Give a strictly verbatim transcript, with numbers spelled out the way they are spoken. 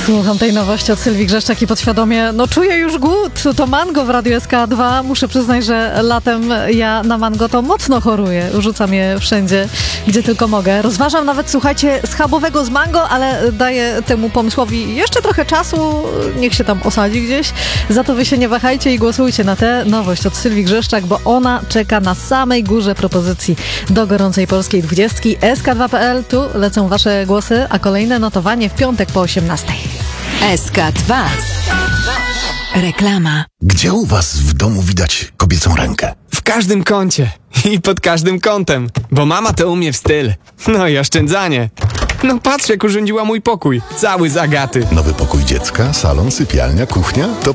Słucham tej nowości od Sylwii Grzeszczak i podświadomie, no czuję już głód. To mango w Radiu S K dwa. Muszę przyznać, że latem ja na mango to mocno choruję. Rzucam je wszędzie, gdzie tylko mogę. Rozważam nawet, słuchajcie, schabowego z mango, ale daję temu pomysłowi jeszcze trochę czasu. Niech się tam osadzi gdzieś. Za to wy się nie wahajcie i głosujcie na tę nowość od Sylwii Grzeszczak, bo ona czeka na samej górze propozycji do gorącej polskiej dwudziestki. S K dwa kropka P L, tu lecą wasze głosy, a kolejne notowanie w piątek po osiemnastej. S K dwa. Reklama. Gdzie u was w domu widać kobiecą rękę? W każdym kącie i pod każdym kątem, bo mama to umie w styl. No i oszczędzanie. No patrz, jak urządziła mój pokój, cały z Agaty. Nowy pokój dziecka, salon, sypialnia, kuchnia? To